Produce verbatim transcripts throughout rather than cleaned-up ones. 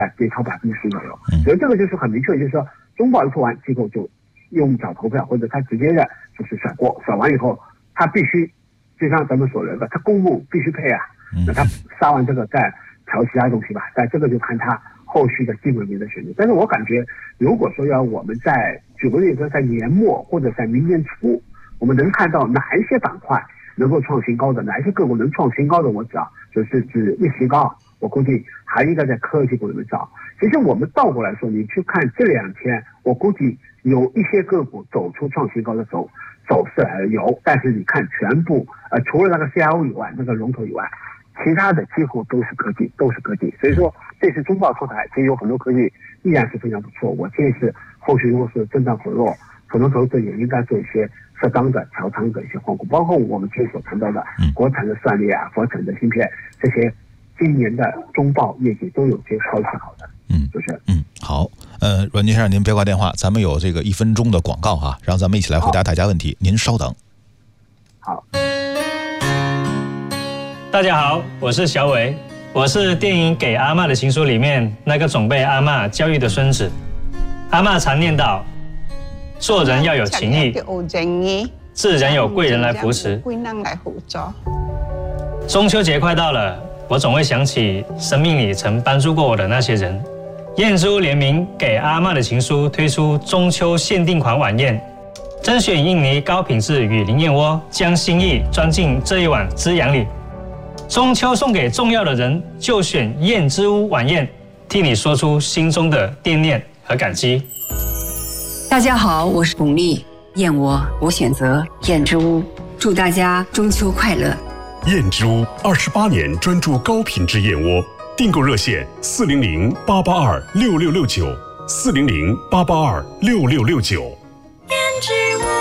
跌超百分之十左右。所以这个就是很明确，就是说中报一出完，机构就用脚投票，或者他直接的就是甩锅，甩完以后他必须就像咱们所说的，他公募必须配啊，那他杀完这个再调其他东西吧，但这个就看他后续的基本面的选择。但是我感觉，如果说要我们在举个例子，在年末或者在明年初，我们能看到哪一些板块能够创新高的，哪一些个股能创新高的，我只要就是指一新高，我估计还应该在科技股里面找。其实我们倒过来说，你去看这两天，我估计有一些个股走出创新高的走走势还有，但是你看全部呃除了那个 C R O 以外，那个龙头以外，其他的几乎都是科技，都是科技。所以说这次中报出台，其实有很多科技依然是非常不错。我建议是后续如果是震荡回落，普通投资者也应该做一些适当的调仓的一些换股，包括我们今天所谈到的国产的算力啊、国产的芯片这些，今年的中报业绩都有些超级好的。 嗯， 就是嗯好，呃，阮先生您别挂电话，咱们有这个一分钟的广告哈，然后咱们一起来回答大家问题，您稍等。 好。 大家好，我是小伟，我是电影《给阿嬷的情书》里面那个总被阿嬷教育的孙子。阿嬷常念叨，做人要有情义，自然有贵人来扶持。中秋节快到了，我总会想起生命里曾帮助过我的那些人。燕之屋联名《给阿嬷的情书》推出中秋限定款晚宴，甄选印尼高品质雨林燕窝，将心意装进这一碗滋养里。中秋送给重要的人，就选燕之屋晚宴，替你说出心中的惦念和感激。 大家好，我是巩俐，燕窝我选择燕之屋，祝大家中秋快乐。 燕之屋二十八年专注高品质燕窝，订购热线四零零八八二六六六九四零零八八二六六六九。 燕之屋。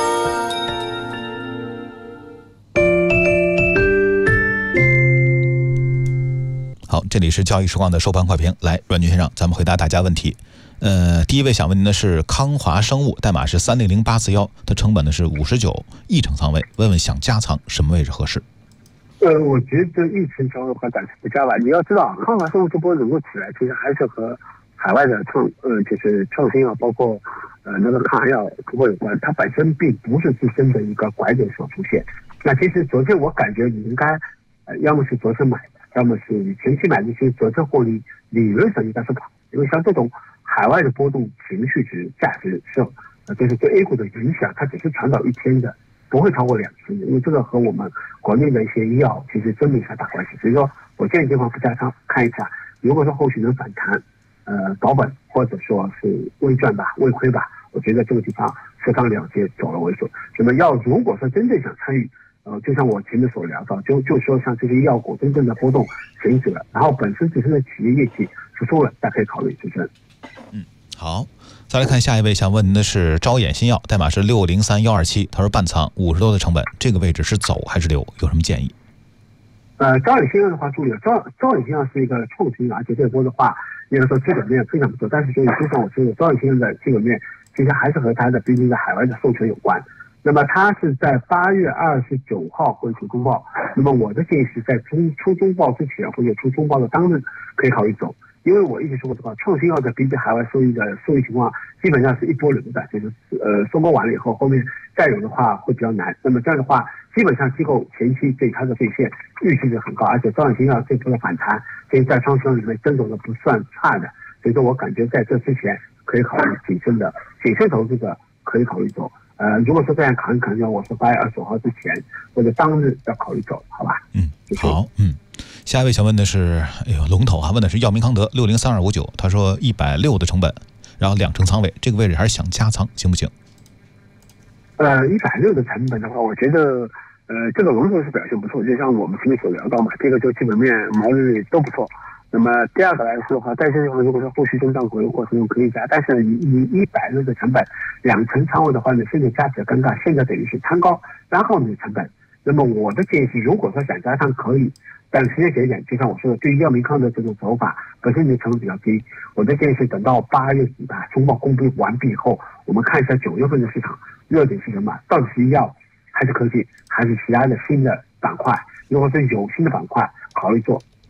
好，这里是交易时光的收盘快评。来，阮军先生，咱们回答大家问题。呃，第一位想问您的是康华生物，代码是三零零八四幺，它成本呢是五十九，一成仓位，问问想加仓什么位置合适？ 呃，我觉得一成仓位的话暂时不加吧。你要知道，康华生物这波能够起来，其实还是和海外的创呃就是创新药，包括呃那个抗癌药突破有关。它本身并不是自身的一个拐点所出现。那其实昨天我感觉你应该呃要么是昨天买的。要么是你前期买这些昨天获利，理论上应该是跑，因为像这种海外的波动情绪值、价值是，呃，就是对 A 股的影响，它只是传导一天的，不会超过两天的，因为这个和我们国内的一些医药其实真没啥大关系。所以说我建议这方不加仓，看一下，如果说后续能反弹，呃，保本或者说是微赚吧、微亏吧，我觉得这个地方适当了结，走了为主。那么要如果说真正想参与。呃，就像我前面所聊到，就就说像这些医药股真正的波动停止了，然后本身自身的企业业绩复苏了，再可以考虑止损。 嗯，好，再来看下一位，想问您的是招眼新药，代码是六零三幺二七，他说半仓五十多的成本，这个位置是走还是留？有什么建议？ 呃，招眼新药的话，注意了，招招眼新药是一个创新，而且这波的话，应该说基本面非常不错，但是就就像我说的，招眼新药的基本面其实还是和它的毕竟在海外的授权有关。那么它是在八月二十九号会出中报，那么我的建议是在中出中报之前或者出中报的当日可以考虑走，因为我一直说过这个创新药的比比海外收益的收益情况基本上是一波流的，就是呃收购完了以后后面再有的话会比较难。那么这样的话，基本上机构前期对它的兑现预期是很高，而且招眼新药这波的反弹，其实在创新药里面真走的不算差的，所以说我感觉在这之前可以考虑谨慎的谨慎投资者可以考虑走。呃，如果说这样考虑，可能要我说八月二十九号之前或者当日要考虑走，好吧？ 嗯，好，嗯，下一位想问的是，哎呦，龙头啊，问的是药明康德六零三二五九，他说一百六的成本，然后两成仓位，这个位置还是想加仓，行不行？ 呃，一百六的成本的话，我觉得，呃，这个龙头是表现不错，就像我们前面所聊到嘛，这个就基本面、毛利率都不错。那么第二个来说的话，在这地方如果说后续震荡回落过程中可以加，但是以以一百六的成本，两成仓位的话呢，现在加起来尴尬，现在等于是摊高，然后你成本。那么我的建议是，如果说想加仓可以，但时间节点就像我说的，对于药明康的这种走法，本身你成本比较低，我的建议是等到八月底吧，中报公布完毕以后，我们看一下九月份的市场热点是什么，到底是医药还是科技，还是其他的新的板块？如果是有新的板块考虑做。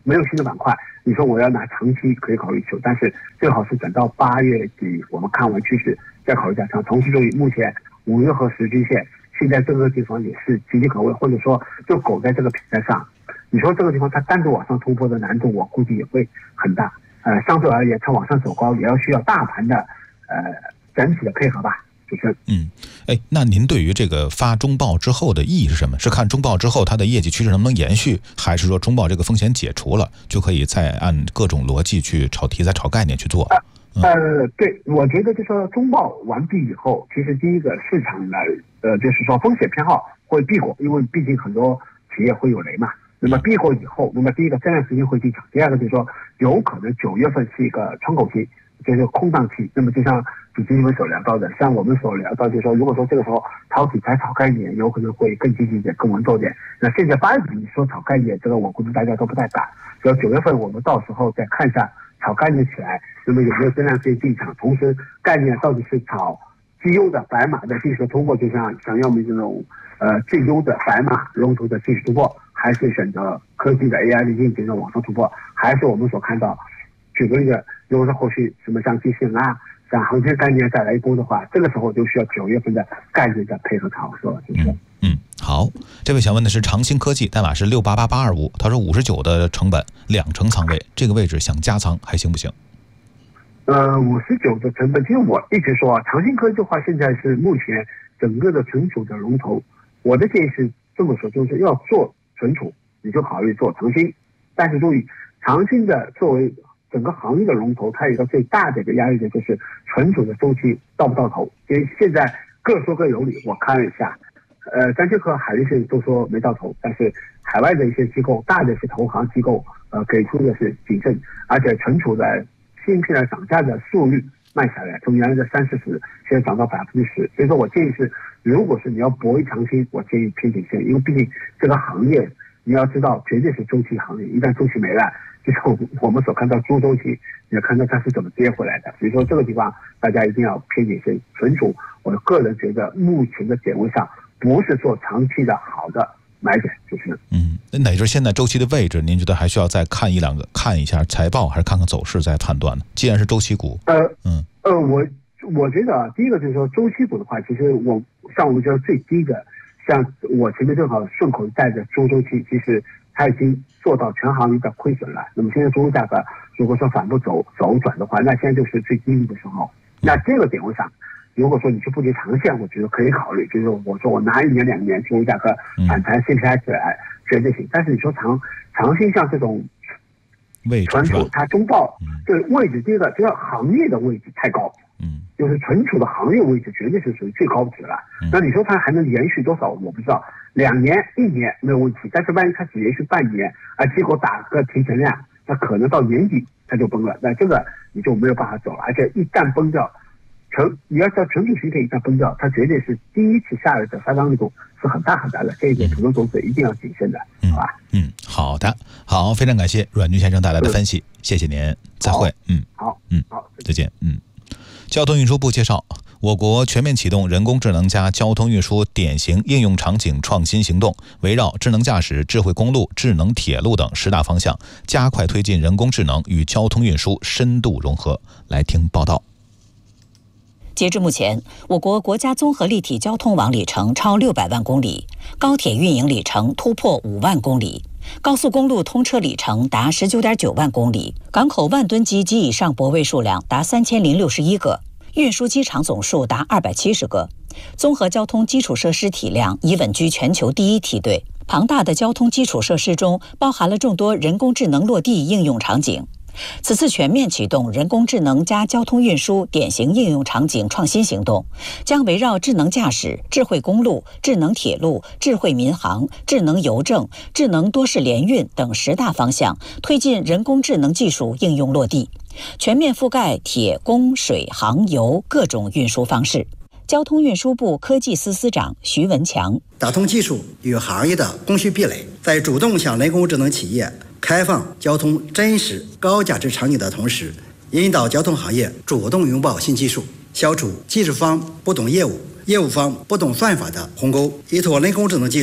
没有新的板块，你说我要拿长期可以考虑求，但是最好是等到八月底我们看完趋势再考虑加仓。同时注意，目前五日和十均线现在这个地方也是岌岌可危，或者说就苟在这个平台上。你说这个地方它单独往上突破的难度，我估计也会很大。呃，相对而言，它往上走高也要需要大盘的呃整体的配合吧。主持人， 嗯，哎，那您对于这个发中报之后的意义是什么？是看中报之后它的业绩趋势能不能延续，还是说中报这个风险解除了，就可以再按各种逻辑去炒题材、炒概念去做？ 嗯、呃，对，我觉得就是说中报完毕以后，其实第一个市场的呃，就是说风险偏好会避过，因为毕竟很多企业会有雷嘛。那么避过以后，那么第一个这段时间会进场，第二个就是说有可能九月份是一个窗口期，就是空档期。那么就像主持人们所聊到的，像我们所聊到，就是说如果说这个时候炒题材、炒概念，有可能会更积极一点、更稳重点。那现在八月底你说炒概念，这个我估计大家都不太敢。所以九月份我们到时候再看一下炒概念起来，那么有没有这样可以进场？同时概念到底是炒绩优的白马的技术突破，就像像要么这种呃绩优的白马龙头的技术突破，还是选择科技的 A I 的硬件的往上突破，还是我们所看到，举个例子，如果是后续什么像机器人啊、像航天概念再来一波的话，这个时候就需要九月份的概念的配合炒作，就是。 嗯嗯，好，这位想问的是长兴科技，代码是六八八八二五，他说五十九的成本，两成仓位，这个位置想加仓还行不行？ 呃，五十九的成本，其实我一直说啊，长兴科技的话，现在是目前整个的存储的龙头。我的建议是这么说，就是要做存储，你就考虑做长兴。但是注意，长兴的作为整个行业的龙头，它有一个最大的一个压力点，就是存储的周期到不到头。因为现在各说各有理，我看了一下，呃，三千和海力士都说没到头，但是海外的一些机构、大的一些投行机构，呃，给出的是谨慎，而且存储的芯片的涨价的速率慢下来，从原来的三四十，现在涨到百分之十。所以说我建议是，如果是你要博一长兴，我建议偏谨慎，因为毕竟这个行业你要知道，绝对是周期行业，一旦周期没了，就是我们所看到猪周期，你要看到它是怎么跌回来的。所以说这个地方大家一定要偏谨慎。存储，我个人觉得目前的点位上不是做长期的好的买点，就是嗯，那也就是现在周期的位置，您觉得还需要再看一两个，看一下财报，还是看看走势再判断呢？既然是周期股， 呃， 嗯， 呃，我我觉得啊，第一个就是说周期股的话，其实我像我们觉得最低的，像我前面正好顺口带着中周期，其实它已经做到全行业的亏损了。那么现在中价格如果说反复走走转的话，那现在就是最低的时候。那这个点位上，如果说你去布局长线，我觉得可以考虑。就是我说我拿一年两年中价格反弹 C P I 起来绝对行。但是你说长长线像这种存储，它中报这个位置，第一个这个行业的位置太高，嗯，就是存储的行业位置绝对是属于最高值了。那你说它还能延续多少？我不知道，两年一年没有问题，但是万一它只延续半年，啊，结果打个提成量，那可能到年底它就崩了，那这个你就没有办法走了。而且一旦崩掉，成你要知道存储芯片一旦崩掉，它绝对是第一次下来的杀伤力度是很大很大的，这一点普通投资者一定要谨慎的，好吧？ 嗯，好的，好，非常感谢阮军先生带来的分析，谢谢您，再会。嗯， 好， 嗯，好，再见。嗯，交通运输部介绍，我国全面启动人工智能加交通运输典型应用场景创新行动，围绕智能驾驶、智慧公路、智能铁路等十大方向，加快推进人工智能与交通运输深度融合。来听报道。 截至目前，我国国家综合立体交通网里程超六百万公里，高铁运营里程突破五万公里，高速公路通车里程达十九点九万公里，港口万吨级及以上泊位数量达三千零六十一个，运输机场总数达二百七十个，综合交通基础设施体量已稳居全球第一梯队。庞大的交通基础设施中包含了众多人工智能落地应用场景。此次全面启动人工智能加交通运输典型应用场景创新行动，将围绕智能驾驶、智慧公路、智能铁路、智慧民航、智能邮政、智能多式联运等十大方向，推进人工智能技术应用落地，全面覆盖铁、公、水、航、油各种运输方式。交通运输部科技司司长徐文强， 打通技术与行业的供需壁垒，在主动向人工智能企业开放交通真实高价值场景的同时，引导交通行业主动拥抱新技术，消除技术方不懂业务、业务方不懂算法的鸿沟，依托人工智能技术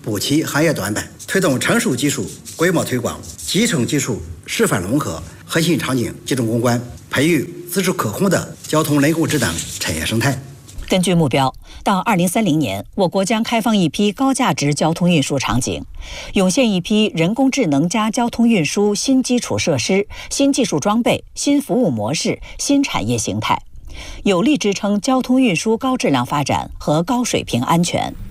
补齐行业短板，推动成熟技术规模推广、集成技术示范融合、核心场景集中攻关，培育自主可控的交通人工智能产业生态。 根据目标，到二零三零年，我国将开放一批高价值交通运输场景，涌现一批人工智能加交通运输新基础设施、新技术装备、新服务模式、新产业形态，有力支撑交通运输高质量发展和高水平安全。